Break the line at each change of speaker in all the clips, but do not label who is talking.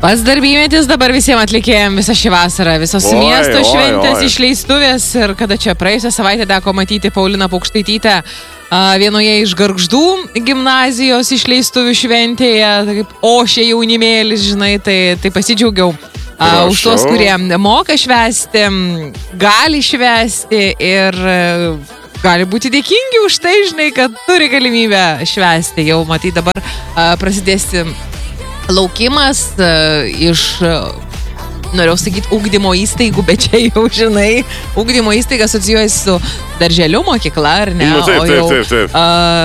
Pats darbymetis dabar visiems atlikėjams visą šį vasarą, visos miesto šventės, išleistuvės ir kada čia praėjusią savaitę teko matyti Pauliną Paukštaitytę vienoje iš Gargždų gimnazijos išleistuvių šventėje, kaip ošė jaunimėlis, žinai, tai pasidžiaugiau. Už tuos, kurie moka švęsti, gali švęsti ir gali būti dėkingi už tai, žinai, kad turi galimybę švęsti. Jau matai dabar prasidėsi laukimas iš, norėjau sakyti, ugdymo įstaigų, bet čia jau, žinai, ugdymo įstaiga asocijuojasi su darželiu, mokykla, ar ne?
Taip.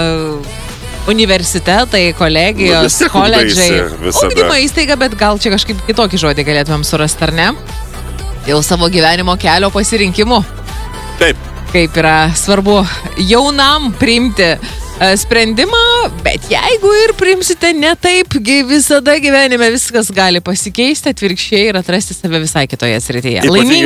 Universitetai, kolegijos, koledžai. Ugdymo įstaiga, bet gal čia kažkaip kitokį žodį galėtumėm surasti, ar ne? Jau savo gyvenimo kelio pasirinkimu.
Taip.
Kaip yra svarbu jaunam priimti sprendimą, bet jeigu ir priimsite ne taip, visada gyvenime viskas gali pasikeisti, atvirkščiai ir atrasti save visai kitoje srityje.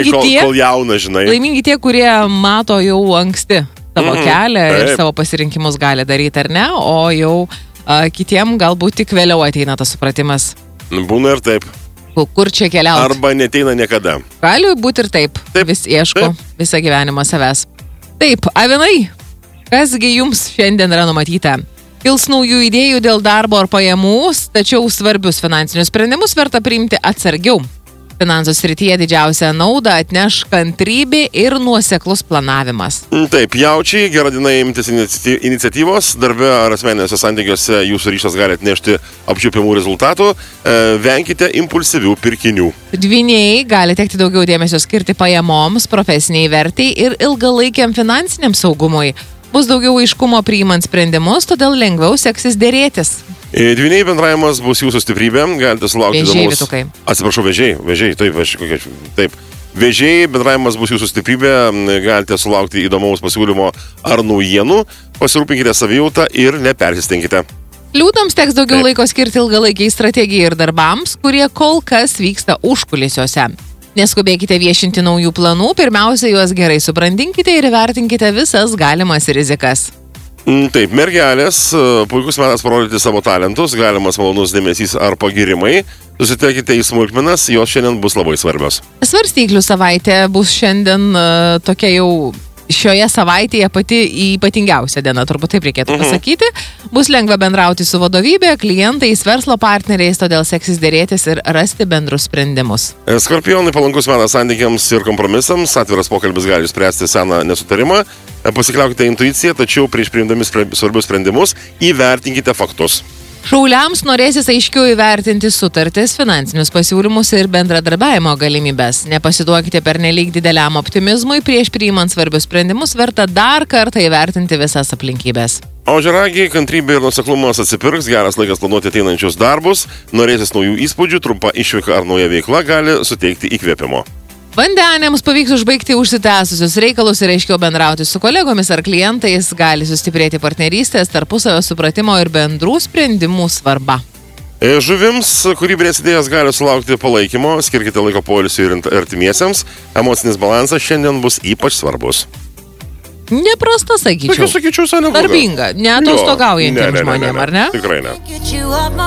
Laimingi tie, kurie mato jau anksti savo kelią ir savo pasirinkimus gali daryti, ar ne, o jau kitiem galbūt tik vėliau ateina tas supratimas.
Būna ir taip.
Kur čia keliauti?
Arba neteina niekada.
Gali būti ir taip. Vis ieško visą gyvenimą savęs. Taip, Avinai, kasgi jums šiandien yra numatyta? Kils naujų idėjų dėl darbo ar pajamų, tačiau svarbius finansinius sprendimus verta priimti atsargiau. Finansų srityje didžiausią naudą atneš kantrybė ir nuoseklus planavimas.
Taip, jaučiai, gera diena imtis iniciatyvos, darbe ar asmeniniuose santykiuose jūsų ryštas gali atnešti apčiuopiamų rezultatų, venkite impulsyvių pirkinių.
Dvyniai gali tekti daugiau dėmesio skirti pajamoms, profesiniai vertai ir ilgalaikiam finansiniam saugumui. Bus daugiau aiškumo priimant sprendimus, todėl lengviau seksis dėrėtis.
Dvyniai bendravimas bus jūsų stiprybė, galite sulaukti įdomus... Atsiprašau, vežiai, taip. Vežiai bendravimas bus jūsų stiprybė, galite sulaukti įdomaus pasiūlymo ar naujienų, pasirūpinkite savijautą ir nepersistenkite.
Liūtams teks daugiau laiko skirti ilgalaikiai strategijai ir darbams, kurie kol kas vyksta užkulisiuose. Neskubėkite viešinti naujų planų, pirmiausia, juos gerai subrandinkite ir vertinkite visas galimas rizikas.
Taip, mergelės, puikus metas parodyti savo talentus, galimas malonus dėmesys ar pagirimai. Susitelkite į smulkmenas, jos šiandien bus labai svarbios.
Svarstyklių savaitė bus šiandien tokia jau šioje savaitėje pati ypatingiausia diena, turbūt taip reikėtų pasakyti. Bus lengva bendrauti su vadovybė, klientais, verslo partneriais, todėl seksis dėrėtis ir rasti bendrus sprendimus.
Skorpionai, palankus metas santykiams ir kompromisams, atviras pokalbis gali spręsti seną nesutarimą. Pasikliaukite intuiciją, tačiau prieš priimdami svarbius sprendimus įvertinkite faktus.
Šauliams norėsis aiškiau įvertinti sutartis, finansinius pasiūlymus ir bendradarbiavimo galimybės. Nepasiduokite pernelyg dideliam optimizmui, prieš priimant svarbius sprendimus verta dar kartą įvertinti visas aplinkybės.
O žiragiai, kantrybė ir nuoseklumas atsipirks, geras laikas planuoti ateinančius darbus, norėsis naujų įspūdžių, trumpa išvyka ar nauja veikla gali suteikti įkvėpimo.
Vandenėms pavyks užbaigti užsitęsusius reikalus ir aiškiau bendrauti su kolegomis ar klientais, gali sustiprėti partnerystės, tarpusavio supratimo ir bendrų sprendimų svarba.
Žuvims, kūrybinės idėjas gali sulaukti palaikymo, skirkite laiko poilsiui ir artimiesiems, emocinis balansas šiandien bus ypač svarbus.
Neprasta, sakyčiau.
Sakyčiau, nebloga.
Darbinga, neatostogaujantiems žmonėm, ar ne?
Tikrai ne.